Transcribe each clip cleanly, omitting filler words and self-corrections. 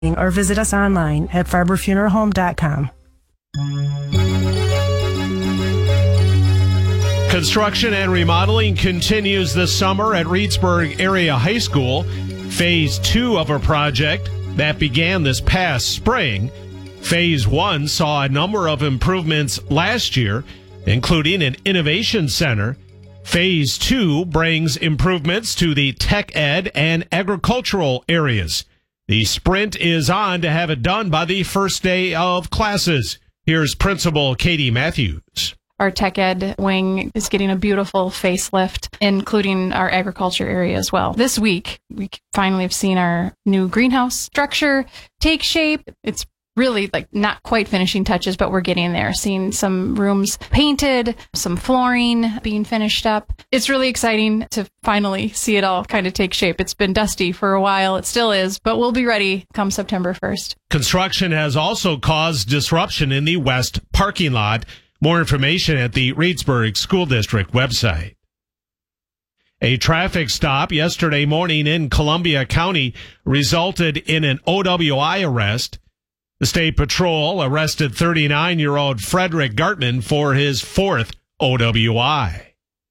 or visit us online at farberfuneralhome.com. Construction and remodeling continues this summer at Reedsburg Area High School. Phase 2 of a project that began this past spring. Phase 1 saw a number of improvements last year, including an innovation center. Phase 2 brings improvements to the tech ed and agricultural areas. The sprint is on to have it done by the first day of classes. Here's Principal Katie Matthews. Our tech ed wing is getting a beautiful facelift, including our agriculture area as well. This week, we finally have seen our new greenhouse structure take shape. It's really not quite finishing touches, but we're getting there. Seeing some rooms painted, some flooring being finished up. It's really exciting to finally see it all kind of take shape. It's been dusty for a while. It still is, but we'll be ready come September 1st. Construction has also caused disruption in the west parking lot. More information at the Reedsburg School District website. A traffic stop yesterday morning in Columbia County resulted in an OWI arrest. The State Patrol arrested 39-year-old Frederick Gartman for his fourth OWI.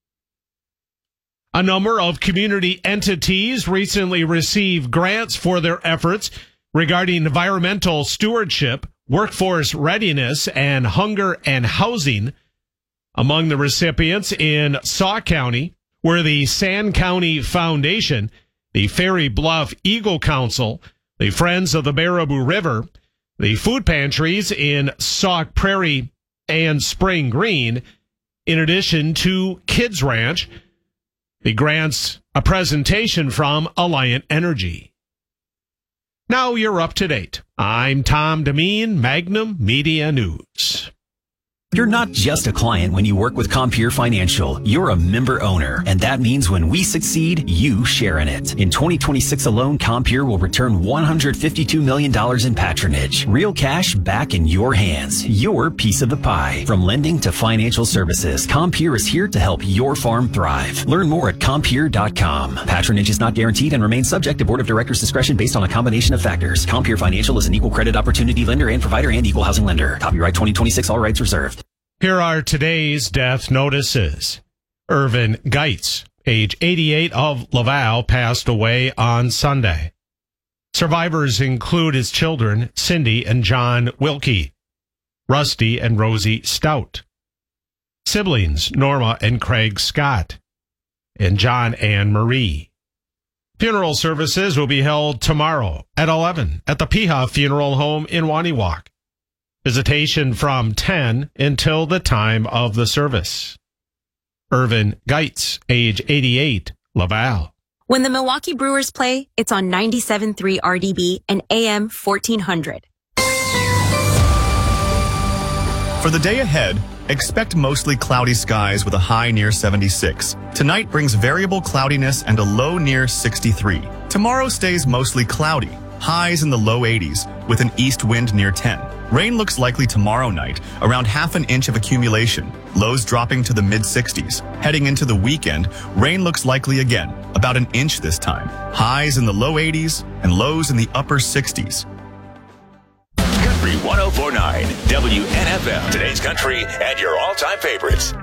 A number of community entities recently received grants for their efforts regarding environmental stewardship, workforce readiness, and hunger and housing. Among the recipients in Sauk County were the Sand County Foundation, the Ferry Bluff Eagle Council, the Friends of the Baraboo River, the food pantries in Sauk Prairie and Spring Green, in addition to Kids Ranch. The grants, a presentation from Alliant Energy. Now you're up to date. I'm Tom Demeen, Magnum Media News. You're not just a client when you work with Compeer Financial. You're a member owner, and that means when we succeed, you share in it. In 2026 alone, Compeer will return $152 million in patronage. Real cash back in your hands. Your piece of the pie. From lending to financial services, Compeer is here to help your farm thrive. Learn more at Compeer.com. Patronage is not guaranteed and remains subject to Board of Directors' discretion based on a combination of factors. Compeer Financial is an equal credit opportunity lender and provider and equal housing lender. Copyright 2026, all rights reserved. Here are today's death notices. Irvin Geitz, age 88, of Laval, passed away on Sunday. Survivors include his children, Cindy and John Wilkie, Rusty and Rosie Stout. Siblings, Norma and Craig Scott, and John and Marie. Funeral services will be held tomorrow at 11 at the Piha Funeral Home in Waniwak. Visitation from 10 until the time of the service. Irvin Geitz, age 88, Laval. When the Milwaukee Brewers play, it's on 97.3 RDB and AM 1400. For the day ahead, expect mostly cloudy skies with a high near 76. Tonight brings variable cloudiness and a low near 63. Tomorrow stays mostly cloudy. Highs in the low 80s with an east wind near 10. Rain looks likely tomorrow night, around half an inch of accumulation. Lows dropping to the mid-60s. Heading into the weekend, rain looks likely again, about an inch this time. Highs in the low 80s and lows in the upper 60s. Country 104.9 WNFM. Today's country and your all-time favorites.